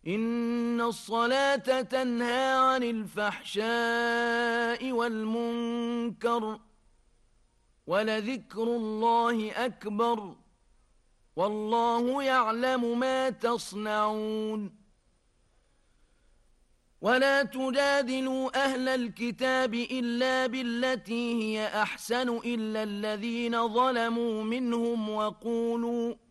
إن الصلاة تنهى عن الفحشاء والمنكر ولذكر الله أكبر والله يعلم ما تصنعون ولا تجادلوا أهل الكتاب إلا بالتي هي أحسن إلا الذين ظلموا منهم